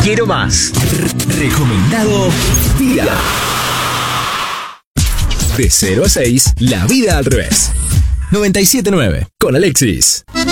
Quiero más. Recomendado día. De 0 a 6, la vida al revés. 97.9 con Alexis.